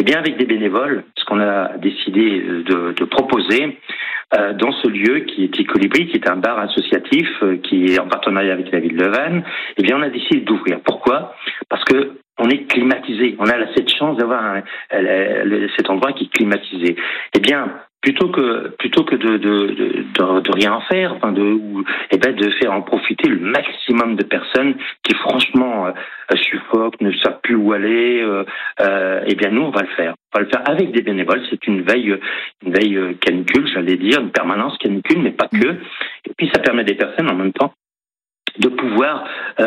Eh bien, avec des bénévoles, ce qu'on a décidé de proposer dans ce lieu qui est Colibri, qui est un bar associatif qui est en partenariat avec la ville de Vannes, eh bien, on a décidé d'ouvrir. Pourquoi ? Parce que on est climatisé. On a cette chance d'avoir cet endroit qui est climatisé. Eh bien, plutôt que de rien en faire, de faire en profiter le maximum de personnes qui franchement suffoquent, ne savent plus où aller, eh bien nous on va le faire. On va le faire avec des bénévoles. C'est une veille canicule, j'allais dire, une permanence canicule, mais pas que. Et puis ça permet à des personnes en même temps de pouvoir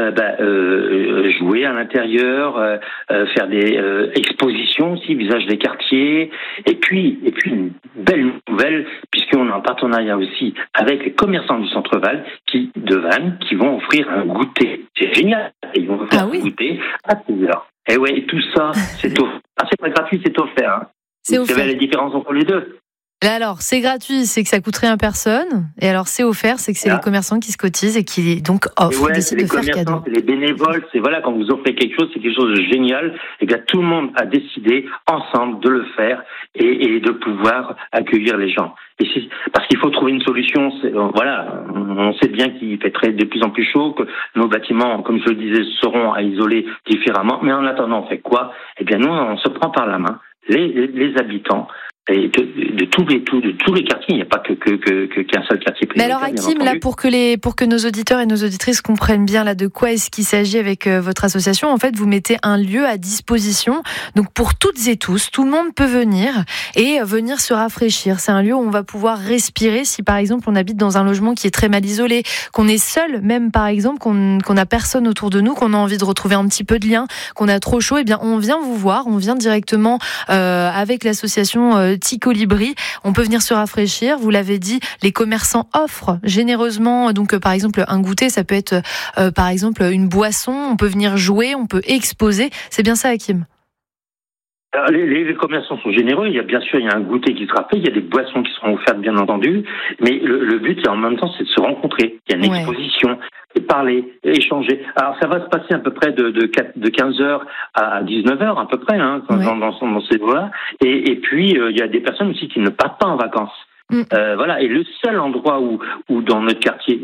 jouer à l'intérieur, faire des expositions aussi, visage des quartiers, et puis une belle nouvelle, puisqu'on est en partenariat aussi avec les commerçants du centre-val de Vannes qui vont offrir un goûter. C'est génial, ils vont offrir un goûter à 6 heures. Et ouais, tout ça, c'est offert. C'est pas gratuit, c'est offert. Hein. C'est offert. Vous savez la différence entre les deux. Alors, c'est gratuit, c'est que ça coûte rien à personne. Et alors, c'est offert, c'est que c'est les commerçants qui se cotisent et qui donc offrent, décident de faire cadeau. C'est les bénévoles, quand vous offrez quelque chose, c'est quelque chose de génial. Et bien, tout le monde a décidé ensemble de le faire et de pouvoir accueillir les gens. Parce qu'il faut trouver une solution. On sait bien qu'il fait de plus en plus chaud, que nos bâtiments, comme je le disais, seront à isoler différemment. Mais en attendant, on fait quoi ? Eh bien, nous, on se prend par la main, les habitants. Et de tous les quartiers, il n'y a pas qu'un seul quartier prioritaire. Mais alors Hakim, là pour que nos auditeurs et nos auditrices comprennent bien là de quoi est-ce qu'il s'agit avec votre association, en fait vous mettez un lieu à disposition, donc pour toutes et tous, tout le monde peut venir et venir se rafraîchir. C'est un lieu où on va pouvoir respirer si par exemple on habite dans un logement qui est très mal isolé, qu'on est seul, même par exemple qu'on n'a personne autour de nous, qu'on a envie de retrouver un petit peu de lien, qu'on a trop chaud, eh bien on vient vous voir, on vient directement avec l'association Colibri, on peut venir se rafraîchir. Vous l'avez dit, les commerçants offrent généreusement. Donc, par exemple, un goûter, ça peut être, par exemple, une boisson. On peut venir jouer, on peut exposer. C'est bien ça, Hakim ? Alors, les commerçants sont généreux. Il y a un goûter qui sera fait. Il y a des boissons qui seront offertes, bien entendu. Mais le but, c'est en même temps, c'est de se rencontrer. Il y a une exposition. Et parler, échanger. Alors ça va se passer à peu près de 15h à 19h à peu près dans ces voies-là. Et puis il y a des personnes aussi qui ne partent pas en vacances. Et le seul endroit où dans notre quartier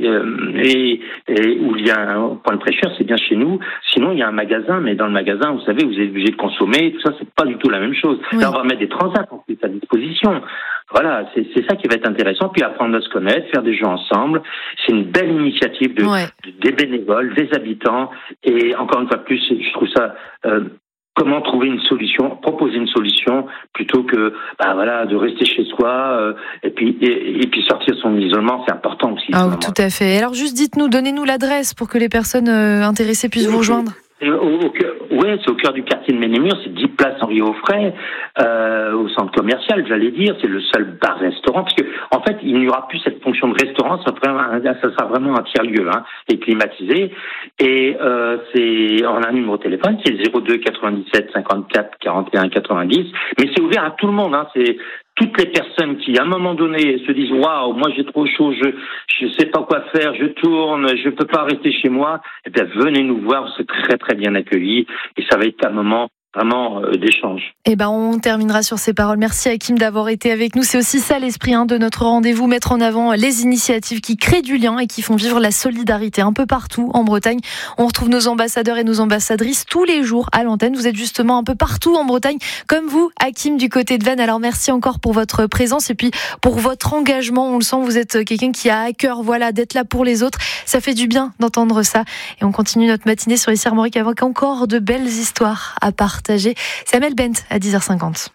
où il y a un point de fraîcheur, c'est bien chez nous. Sinon il y a un magasin, mais dans le magasin, vous savez, vous êtes obligé de consommer. Tout ça, c'est pas du tout la même chose. Là, on va mettre des transats en plus à disposition. Voilà, c'est ça qui va être intéressant. Puis apprendre à se connaître, faire des jeux ensemble. C'est une belle initiative des bénévoles, des habitants. Et encore une fois plus, je trouve ça. Comment trouver une solution, proposer une solution plutôt que de rester chez soi et puis sortir de son isolement, c'est important aussi. Tout à fait. Alors juste donnez-nous l'adresse pour que les personnes intéressées puissent vous rejoindre. C'est au cœur du quartier de Ménémur, c'est 10 places Henri Auffray, au centre commercial, j'allais dire, c'est le seul bar-restaurant, parce que, en fait, il n'y aura plus cette fonction de restaurant, ça sera vraiment un tiers-lieu, et climatisé, et on a un numéro de téléphone, qui est 02 97 54 41 90, mais c'est ouvert à tout le monde, c'est toutes les personnes qui, à un moment donné, se disent « Waouh, moi j'ai trop chaud, je sais pas quoi faire, je tourne, je peux pas rester chez moi », eh bien venez nous voir, c'est très très bien accueilli et ça va être un moment vraiment d'échange. On terminera sur ces paroles. Merci Hakim d'avoir été avec nous. C'est aussi ça l'esprit de notre rendez-vous, mettre en avant les initiatives qui créent du lien et qui font vivre la solidarité un peu partout en Bretagne. On retrouve nos ambassadeurs et nos ambassadrices tous les jours à l'antenne. Vous êtes justement un peu partout en Bretagne, comme vous, Hakim, du côté de Vannes. Alors merci encore pour votre présence et puis pour votre engagement. On le sent, vous êtes quelqu'un qui a à cœur d'être là pour les autres. Ça fait du bien d'entendre ça. Et on continue notre matinée sur ICR Armorique avec encore de belles histoires à partager. C'est Amel Bent à 10h50.